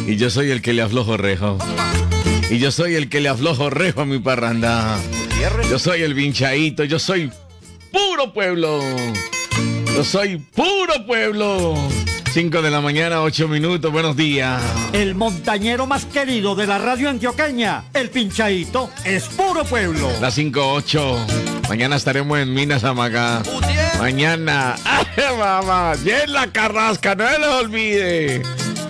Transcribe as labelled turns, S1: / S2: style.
S1: Y yo soy el que le aflojo rejo. Y yo soy el que le aflojo rejo a mi parranda. Yo soy el vinchadito, yo soy puro pueblo. Yo soy puro pueblo. 5 de la mañana, 8 minutos, buenos días.
S2: El montañero más querido de la radio antioqueña, el Pinchadito, es puro pueblo.
S1: Las 5:08. Mañana estaremos en Minas Amagá. Mañana. ¡Ay, mamá! ¡Y en la Carrasca! ¡No se les olvide!